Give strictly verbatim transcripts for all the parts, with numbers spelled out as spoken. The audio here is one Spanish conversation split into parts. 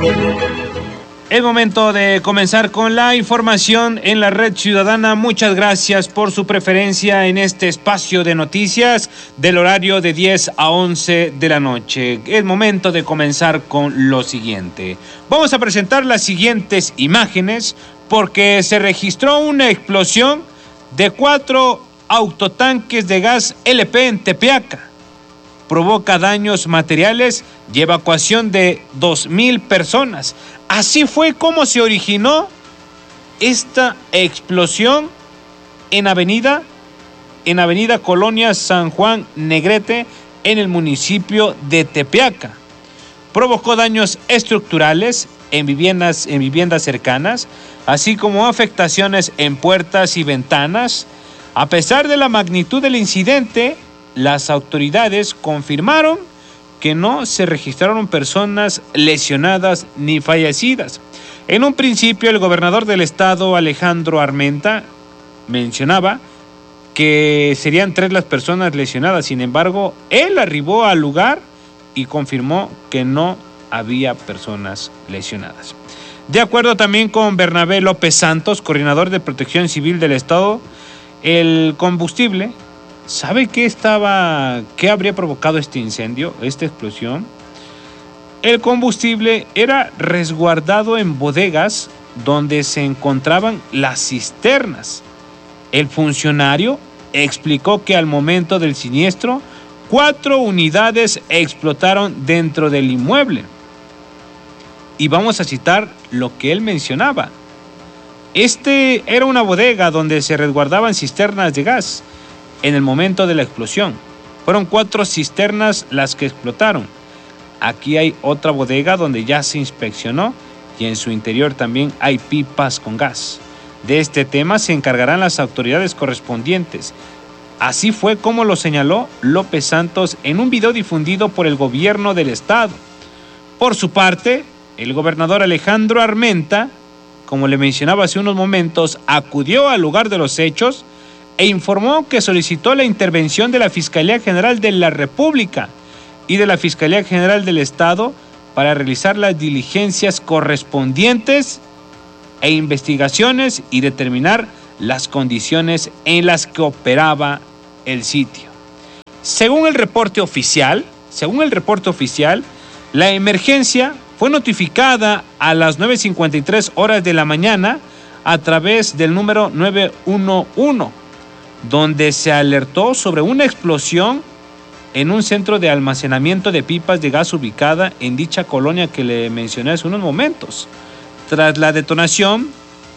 Es momento de comenzar con la información en la Red Ciudadana. Muchas gracias por su preferencia en este espacio de noticias del horario de diez a once de la noche. Es momento de comenzar con lo siguiente. Vamos a presentar las siguientes imágenes porque se registró una explosión de cuatro autotanques de gas L P en Tepeaca. Provoca daños materiales y evacuación de dos mil personas. Así fue como se originó esta explosión en avenida, en avenida Colonia San Juan Negrete, en el municipio de Tepeaca. Provocó daños estructurales en viviendas, en viviendas cercanas, así como afectaciones en puertas y ventanas. A pesar de la magnitud del incidente, las autoridades confirmaron que no se registraron personas lesionadas ni fallecidas. En un principio, el gobernador del estado, Alejandro Armenta, mencionaba que serían tres las personas lesionadas. Sin embargo, él arribó al lugar y confirmó que no había personas lesionadas. De acuerdo también con Bernabé López Santos, coordinador de Protección Civil del estado, el combustible, ¿sabe qué estaba, qué habría provocado este incendio, esta explosión? El combustible era resguardado en bodegas donde se encontraban las cisternas. El funcionario explicó que al momento del siniestro, cuatro unidades explotaron dentro del inmueble. Y vamos a citar lo que él mencionaba. Este era una bodega donde se resguardaban cisternas de gas. En el momento de la explosión, fueron cuatro cisternas las que explotaron. Aquí hay otra bodega donde ya se inspeccionó y en su interior también hay pipas con gas. De este tema se encargarán las autoridades correspondientes. Así fue como lo señaló López Santos en un video difundido por el gobierno del estado. Por su parte, el gobernador Alejandro Armenta, como le mencionaba hace unos momentos, acudió al lugar de los hechos e informó que solicitó la intervención de la Fiscalía General de la República y de la Fiscalía General del Estado para realizar las diligencias correspondientes e investigaciones y determinar las condiciones en las que operaba el sitio. Según el reporte oficial, según el reporte oficial, la emergencia fue notificada a las nueve cincuenta y tres horas de la mañana a través del número nueve uno uno. Donde se alertó sobre una explosión en un centro de almacenamiento de pipas de gas ubicada en dicha colonia que le mencioné hace unos momentos. Tras la detonación,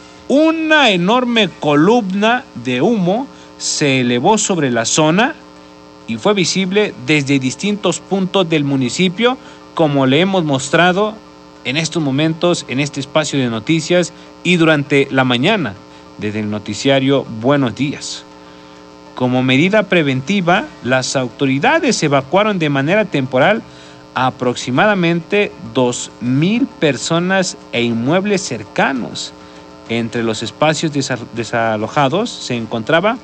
una enorme columna de humo se elevó sobre la zona y fue visible desde distintos puntos del municipio, como le hemos mostrado en estos momentos en este espacio de noticias y durante la mañana desde el noticiario Buenos Días. Como medida preventiva, las autoridades evacuaron de manera temporal a aproximadamente dos mil personas e inmuebles cercanos. Entre los espacios desalojados se encontraba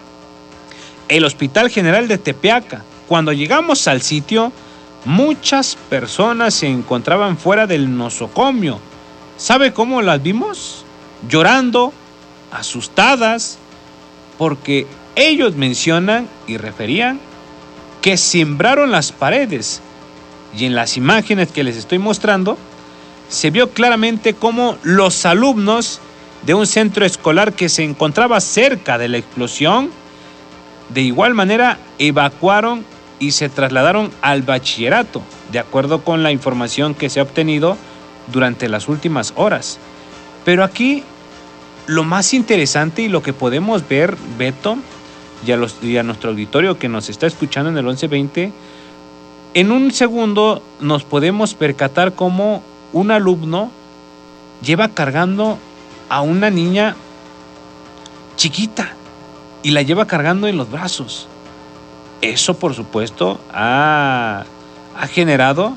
el Hospital General de Tepeaca. Cuando llegamos al sitio, muchas personas se encontraban fuera del nosocomio. ¿Sabe cómo las vimos? Llorando, asustadas, porque ellos mencionan y referían que sembraron las paredes, y en las imágenes que les estoy mostrando se vio claramente cómo los alumnos de un centro escolar que se encontraba cerca de la explosión de igual manera evacuaron y se trasladaron al bachillerato, de acuerdo con la información que se ha obtenido durante las últimas horas. Pero aquí lo más interesante y lo que podemos ver, Beto, y a, los, y a nuestro auditorio que nos está escuchando en el once veinte, en un segundo nos podemos percatar cómo un alumno lleva cargando a una niña chiquita y la lleva cargando en los brazos. Eso, por supuesto, ha, ha generado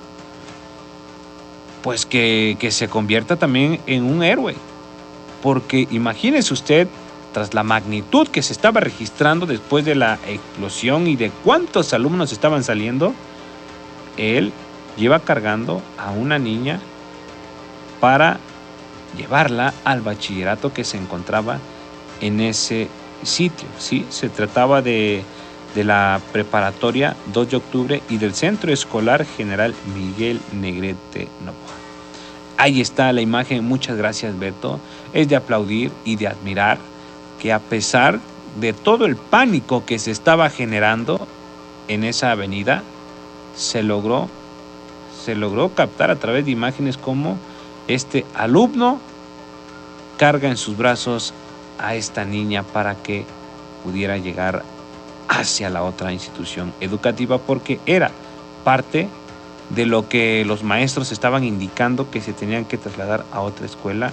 pues que, que se convierta también en un héroe. Porque imagínese usted, tras la magnitud que se estaba registrando después de la explosión y de cuántos alumnos estaban saliendo, él lleva cargando a una niña para llevarla al bachillerato que se encontraba en ese sitio, ¿sí? Se trataba de, de la preparatoria dos de octubre y del Centro Escolar General Miguel Negrete Novoa. Ahí está la imagen, muchas gracias, Beto. Es de aplaudir y de admirar que a pesar de todo el pánico que se estaba generando en esa avenida, se logró, se logró captar a través de imágenes cómo este alumno carga en sus brazos a esta niña para que pudiera llegar hacia la otra institución educativa, porque era parte de lo que los maestros estaban indicando que se tenían que trasladar a otra escuela.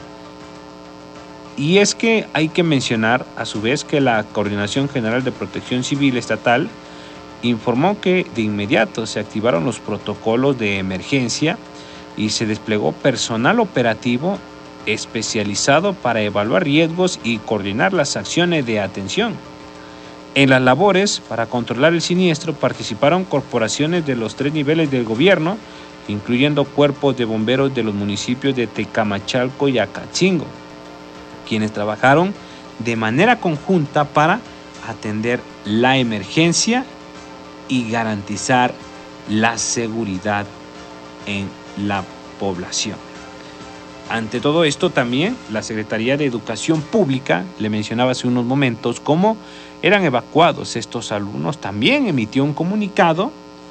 Y es que hay que mencionar a su vez que la Coordinación General de Protección Civil Estatal informó que de inmediato se activaron los protocolos de emergencia y se desplegó personal operativo especializado para evaluar riesgos y coordinar las acciones de atención. En las labores para controlar el siniestro participaron corporaciones de los tres niveles del gobierno, incluyendo cuerpos de bomberos de los municipios de Tecamachalco y Acatzingo, quienes trabajaron de manera conjunta para atender la emergencia y garantizar la seguridad en la población. Ante todo esto también la Secretaría de Educación Pública, le mencionaba hace unos momentos cómo eran evacuados estos alumnos, también emitió un comunicado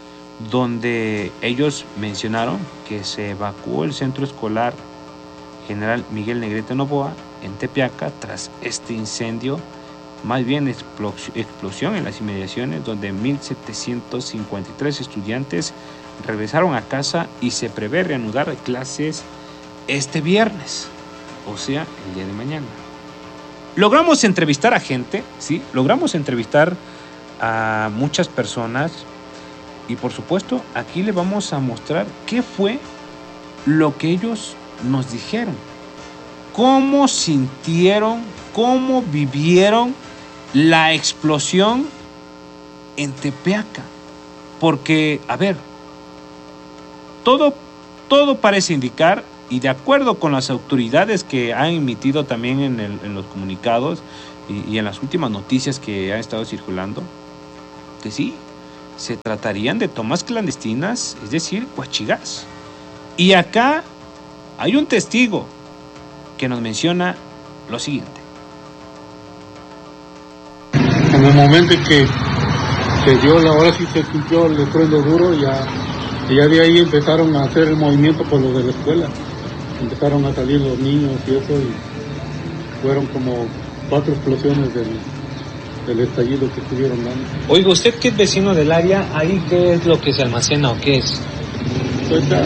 donde ellos mencionaron que se evacuó el Centro Escolar General Miguel Negrete Novoa en Tepeaca tras este incendio, más bien explosión en las inmediaciones, donde mil setecientos cincuenta y tres estudiantes regresaron a casa y se prevé reanudar clases este viernes, o sea, el día de mañana. Logramos entrevistar a gente, ¿sí? Logramos entrevistar a muchas personas y por supuesto aquí le vamos a mostrar qué fue lo que ellos nos dijeron, cómo sintieron, cómo vivieron la explosión en Tepeaca. Porque, a ver, todo, todo parece indicar, y de acuerdo con las autoridades que han emitido también en, el, en los comunicados y, y en las últimas noticias que han estado circulando, que sí, se tratarían de tomas clandestinas, es decir, huachigás. Y acá hay un testigo que nos menciona lo siguiente. En el momento en que se dio la hora, sí se sintió el estruendo duro, ya, y ya de ahí empezaron a hacer el movimiento por los de la escuela. Empezaron a salir los niños y eso, y fueron como cuatro explosiones del, del estallido que estuvieron dando. Oiga, usted que es vecino del área, ¿ahí qué es lo que se almacena o qué es? Pues ya,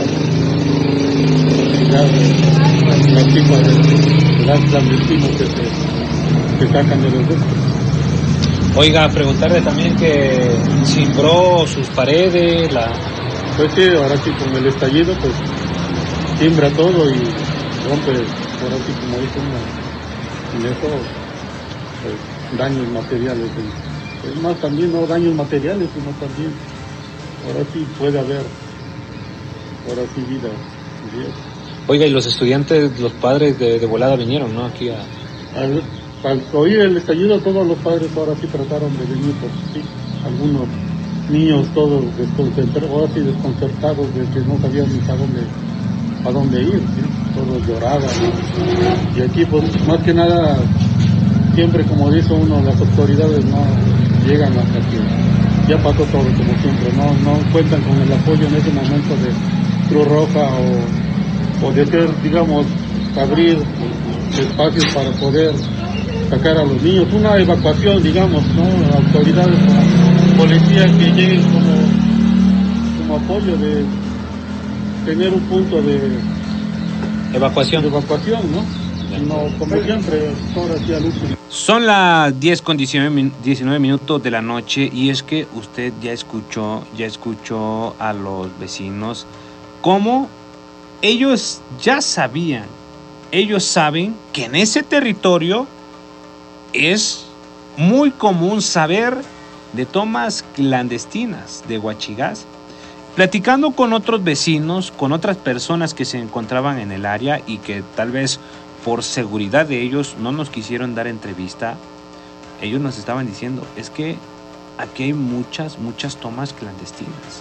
ya la pipa de gas clandestino que se que sacan de los ductos. Oiga, preguntarle también que cimbró sus paredes, la... Pues sí, ahora sí con el estallido, pues timbra todo y rompe, ahora sí como dice uno, en eso, pues, daños materiales. Es más, también no daños materiales, sino también, ahora sí puede haber, ahora sí vida. ¿Sí? Oiga, y los estudiantes, los padres de, de volada vinieron, ¿no? Aquí a... Al, al oír el estallido, todos los padres ahora sí trataron de venir, por sí, algunos niños todos desconcertados, ahora sí desconcertados de que no sabían ni para dónde, a dónde ir, ¿sí? Todos lloraban, ¿no? Y aquí pues más que nada, siempre como dice uno, las autoridades no llegan hasta que ya pasó todo como siempre, no, no cuentan con el apoyo en ese momento de Cruz Roja o, o de ser, digamos, abrir espacios para poder sacar a los niños, una evacuación, digamos, ¿no? Autoridades, policía que lleguen como, como apoyo de tener un punto de evacuación, de evacuación, ¿no? No, como siempre, ahora sí al último. Son las diez con diecinueve minutos de la noche y es que usted ya escuchó, ya escuchó a los vecinos cómo ellos ya sabían, ellos saben que en ese territorio es muy común saber de tomas clandestinas de huachigás Platicando con otros vecinos, con otras personas que se encontraban en el área y que tal vez por seguridad de ellos no nos quisieron dar entrevista, ellos nos estaban diciendo, es que aquí hay muchas, muchas tomas clandestinas.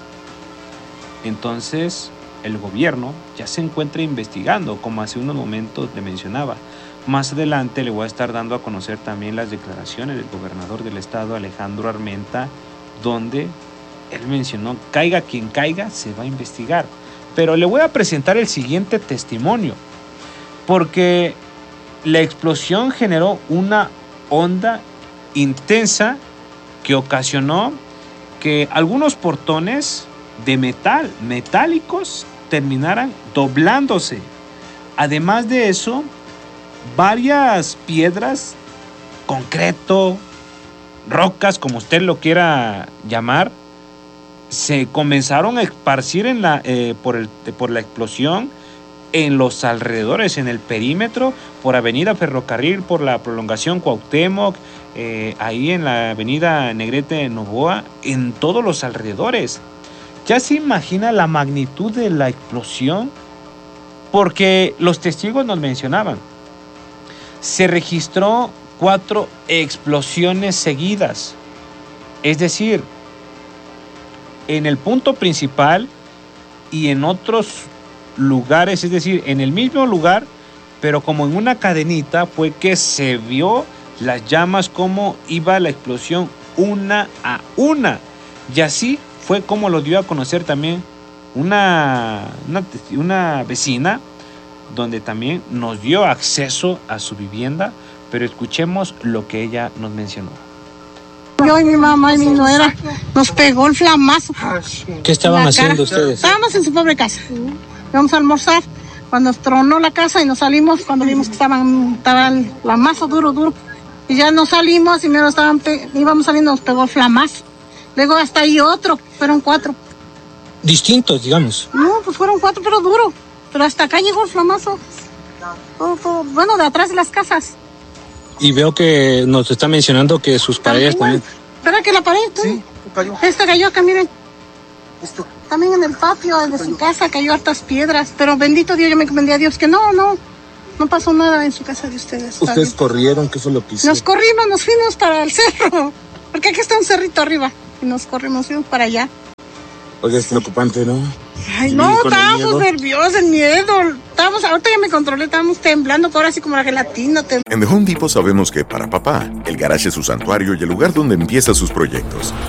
Entonces, el gobierno ya se encuentra investigando, como hace unos momentos le mencionaba. Más adelante le voy a estar dando a conocer también las declaraciones del gobernador del estado, Alejandro Armenta, donde él mencionó, caiga quien caiga, se va a investigar. Pero le voy a presentar el siguiente testimonio, porque la explosión generó una onda intensa que ocasionó que algunos portones de metal, metálicos, terminaran doblándose. Además de eso, varias piedras, concreto, rocas, como usted lo quiera llamar, se comenzaron a esparcir en la, eh, por, el, por la explosión en los alrededores, en el perímetro, por Avenida Ferrocarril, por la prolongación Cuauhtémoc, eh, ahí en la Avenida Negrete Novoa, en todos los alrededores. ¿Ya se imagina la magnitud de la explosión? Porque los testigos nos mencionaban, se registró cuatro explosiones seguidas. Es decir, en el punto principal y en otros lugares, es decir, en el mismo lugar, pero como en una cadenita, fue que se vio las llamas, cómo iba la explosión una a una. Y así fue como lo dio a conocer también una, una, una vecina, donde también nos dio acceso a su vivienda, pero escuchemos lo que ella nos mencionó. Yo y mi mamá y mi nuera nos pegó el flamazo. ¿Qué estaban haciendo ustedes? Estábamos en su pobre casa. Íbamos a almorzar cuando tronó la casa y nos salimos cuando vimos que estaban, estaba el flamazo duro, duro. Y ya nos salimos y mero estaban, íbamos saliendo, nos pegó el flamazo. Luego hasta ahí otro, fueron cuatro. Distintos, digamos. No, pues fueron cuatro, pero duro. Pero hasta acá llegó el flamazo. Todo, todo, bueno, de atrás de las casas. Y veo que nos está mencionando que sus paredes también. Espera que la pared, ¿tú? Sí, cayó. Esta cayó acá, miren. Esto. También en el patio de su casa cayó hartas piedras. Pero bendito Dios, yo me encomendé a Dios que no, no. No pasó nada en su casa de ustedes. ¿Ustedes corrieron? ¿Qué fue lo que hicieron? Nos corrimos, nos fuimos para el cerro. Porque aquí está un cerrito arriba. Y nos corrimos, fuimos para allá. Oye, es preocupante, ¿no? Ay, no, estábamos nerviosos, el miedo. Estábamos, ahorita ya me controlé, estábamos temblando, ahora así como la gelatina. Tem- En The Home Depot sabemos que para papá, el garaje es su santuario y el lugar donde empieza sus proyectos.